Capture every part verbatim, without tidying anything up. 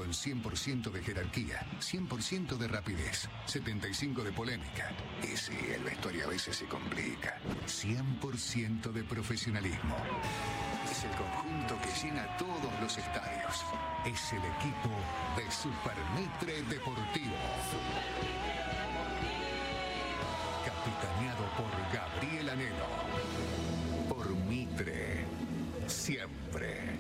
Con cien por ciento de jerarquía, cien por ciento de rapidez, setenta y cinco por ciento de polémica. Y sí, el vestuario a veces se complica. cien por ciento de profesionalismo. Es el conjunto que llena todos los estadios. Es el equipo de Supermitre Deportivo. Capitaneado por Gabriel Anelo. Por Mitre. Siempre.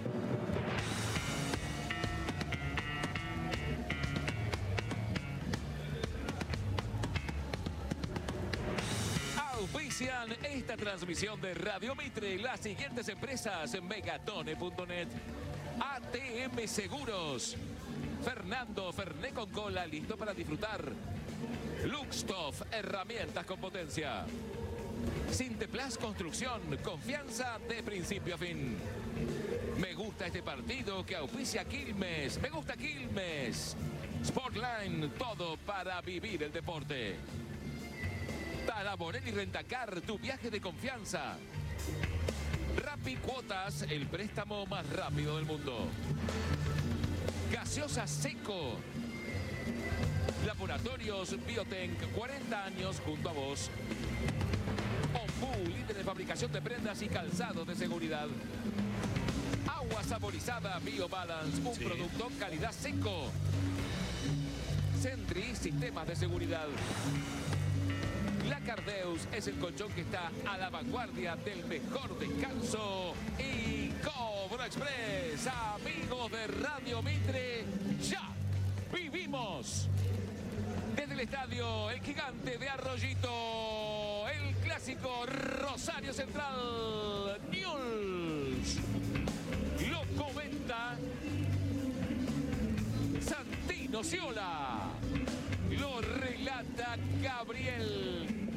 Auspician esta transmisión de Radio Mitre las siguientes empresas: Megatone punto net, A T M Seguros, Fernando Ferné con cola, listo para disfrutar, Luxtoff, herramientas con potencia, Sinteplas Construcción, confianza de principio a fin. Me gusta este partido que auspicia Quilmes. Me gusta Quilmes. Sportline, todo para vivir el deporte. Para Morelli Rentacar, tu viaje de confianza. Rappi Cuotas, el préstamo más rápido del mundo. Gaseosa Seco. Laboratorios Biotenc, cuarenta años junto a vos. Ombú, líder de fabricación de prendas y calzados de seguridad. Agua saborizada BioBalance, un sí. producto calidad Seco. Sentry, sistemas de seguridad. La Cardeus es el colchón que está a la vanguardia del mejor descanso. Y Cobro Express, amigos de Radio Mitre, ya vivimos. Desde el estadio El Gigante de Arroyito, el clásico Rosario Central News. Lo comenta Santino Ciola. Lo relata Gabriel